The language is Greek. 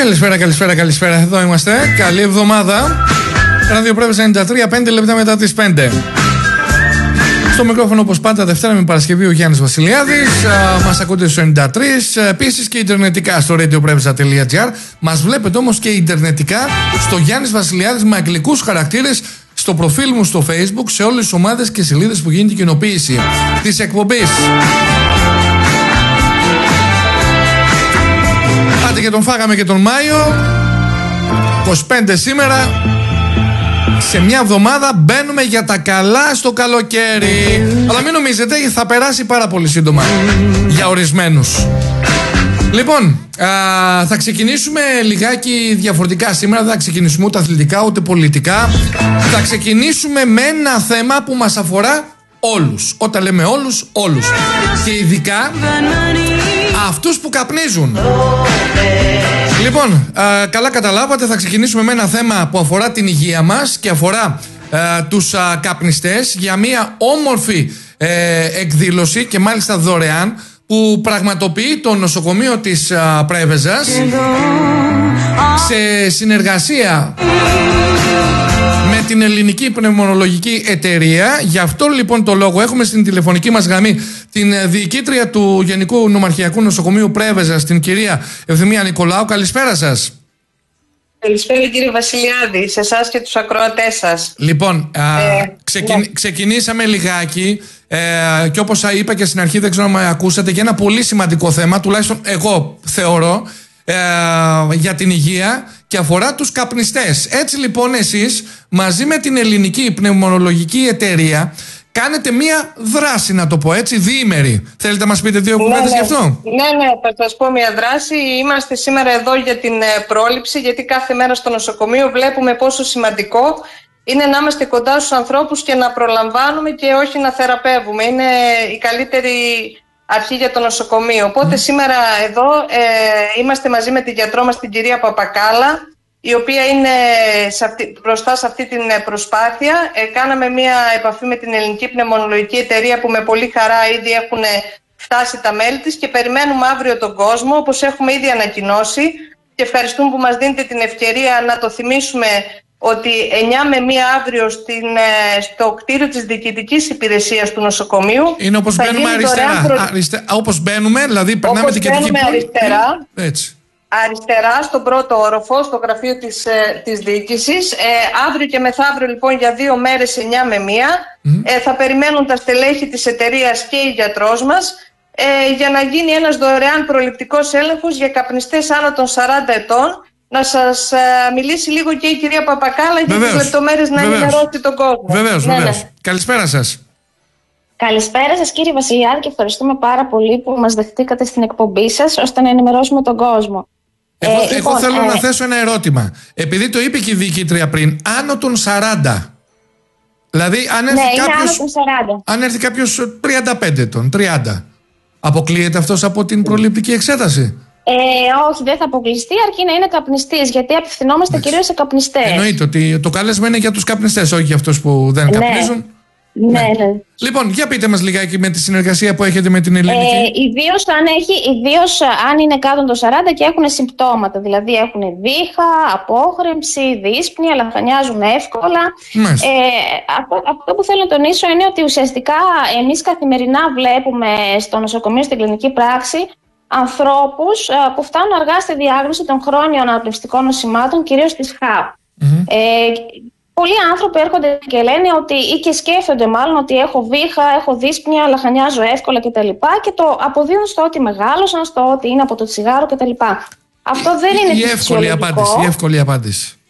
Καλησπέρα. Εδώ είμαστε. Καλή εβδομάδα. Ραδιοπρέπεια 93, 5 λεπτά μετά τις 5. Στο μικρόφωνο, όπως πάντα, Δευτέρα με Παρασκευή, ο Γιάννης Βασιλιάδης. Μας ακούτε στο 93. Επίσης και ιντερνετικά στο radioprepsa.gr. Μας βλέπετε όμως και ιντερνετικά στο Γιάννης Βασιλιάδης με αγγλικούς χαρακτήρες στο προφίλ μου στο Facebook, σε όλες τις ομάδες και σελίδες που γίνεται η κοινοποίηση της εκπομπής. Άντε και τον φάγαμε και τον Μάιο. 25 σήμερα. Σε μια εβδομάδα μπαίνουμε για τα καλά στο καλοκαίρι. Αλλά μην νομίζετε, θα περάσει πάρα πολύ σύντομα για ορισμένους. Λοιπόν, θα ξεκινήσουμε λιγάκι διαφορετικά σήμερα. Δεν θα ξεκινήσουμε ούτε αθλητικά ούτε πολιτικά. Θα ξεκινήσουμε με ένα θέμα που μας αφορά όλους. Όταν λέμε όλους, όλους. Και ειδικά αυτούς που καπνίζουν. Λοιπόν, καλά καταλάβατε, θα ξεκινήσουμε με ένα θέμα που αφορά την υγεία μας και αφορά τους καπνιστές για μια όμορφη εκδήλωση και μάλιστα δωρεάν που πραγματοποιεί το νοσοκομείο της Πρέβεζας σε συνεργασία με την Ελληνική Πνευμονολογική Εταιρεία. Γι' αυτό λοιπόν το λόγο έχουμε στην τηλεφωνική μας γραμμή την διοικήτρια του Γενικού Νομαρχιακού Νοσοκομείου Πρέβεζας, την κυρία Ευθυμία Νικολάου. Καλησπέρα σας. Καλησπέρα κύριε Βασιλιάδη, σε εσάς και τους ακροατές σας. Λοιπόν, ξεκινήσαμε λιγάκι και όπως είπα και στην αρχή, δεν ξέρω αν με ακούσατε, για ένα πολύ σημαντικό θέμα, τουλάχιστον εγώ θεωρώ, για την υγεία και αφορά τους καπνιστές. Έτσι λοιπόν εσείς μαζί με την Ελληνική Πνευμονολογική Εταιρεία κάνετε μία δράση, να το πω έτσι, διήμερη. Θέλετε να μας πείτε δύο κουβέντες γι' αυτό? Ναι, θα σας πω μία δράση. Είμαστε σήμερα εδώ για την πρόληψη, γιατί κάθε μέρα στο νοσοκομείο βλέπουμε πόσο σημαντικό είναι να είμαστε κοντά στους ανθρώπους και να προλαμβάνουμε και όχι να θεραπεύουμε. Είναι η καλύτερη αρχή για το νοσοκομείο. Οπότε σήμερα εδώ είμαστε μαζί με τη γιατρό μας, την κυρία Παπακάλα, η οποία είναι μπροστά σε αυτή την προσπάθεια. Κάναμε μία επαφή με την Ελληνική Πνευμονολογική Εταιρεία που με πολύ χαρά ήδη έχουν φτάσει τα μέλη της και περιμένουμε αύριο τον κόσμο, όπως έχουμε ήδη ανακοινώσει, και ευχαριστούμε που μας δίνετε την ευκαιρία να το θυμίσουμε ότι 9 με 1 αύριο στο κτίριο της διοικητικής υπηρεσίας του νοσοκομείου. Είναι όπως μπαίνουμε αριστερά. Όπως μπαίνουμε, δηλαδή περνάμε την κεντρική πόλη. Αριστερά, στον πρώτο όροφο, στο γραφείο της διοίκησης. Αύριο και μεθαύριο λοιπόν για 2 μέρες, 9 με 1, θα περιμένουν τα στελέχη της εταιρείας και η γιατρός μας για να γίνει ένας δωρεάν προληπτικός έλεγχος για καπνιστές άνω των 40 ετών. Να σας μιλήσει λίγο και η κυρία Παπακάλα για τις λεπτομέρειες να ενημερώσει τον κόσμο. Βεβαίως. Καλησπέρα σας. Καλησπέρα σας κύριε Βασιλιάδη και ευχαριστούμε πάρα πολύ που μας δεχτήκατε στην εκπομπή σας ώστε να ενημερώσουμε τον κόσμο. Εγώ θέλω να θέσω ένα ερώτημα. Επειδή το είπε και η διοικήτρια πριν, άνω των 40. Δηλαδή αν έρθει κάποιος 35 ετών, 30, αποκλείεται αυτός από την προληπτική εξέταση? Όχι, δεν θα αποκλειστεί, αρκεί να είναι καπνιστής, γιατί απευθυνόμαστε κυρίως σε καπνιστές. Εννοείται ότι το κάλεσμα είναι για τους καπνιστές, όχι για αυτούς που δεν καπνίζουν. Ναι. Λοιπόν, για πείτε μας λιγάκι με τη συνεργασία που έχετε με την Ελληνική. Ιδίως αν είναι κάτω των 40 και έχουν συμπτώματα. Δηλαδή έχουν βήχα, απόχρεμψη, δύσπνοια, λαχανιάζουν εύκολα. Αυτό που θέλω να τονίσω είναι ότι ουσιαστικά εμείς καθημερινά βλέπουμε στο νοσοκομείο, στην κλινική πράξη, ανθρώπους που φτάνουν αργά στη διάγνωση των χρόνιων αναπνευστικών νοσημάτων, κυρίως της ΧΑΠ. Πολλοί άνθρωποι έρχονται και λένε ότι ή και σκέφτονται μάλλον ότι έχω βήχα, έχω δύσπνοια, λαχανιάζω εύκολα κτλ. Και το αποδίδουν στο ότι μεγάλωσαν, στο ότι είναι από το τσιγάρο κτλ. Αυτό δεν είναι η εύκολη απάντηση.